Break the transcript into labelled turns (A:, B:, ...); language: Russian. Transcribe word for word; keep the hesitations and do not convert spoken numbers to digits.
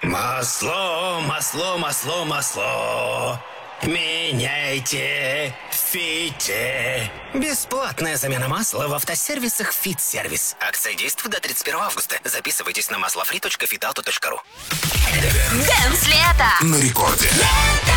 A: Масло, масло, масло, масло. Меняйте, фите. Бесплатная замена масла в автосервисах «Фит-сервис». Акция действует до тридцать первого августа. Записывайтесь на маслофри точка фитауто точка ру.
B: Дэнс лето
C: На рекорде.
B: Лето!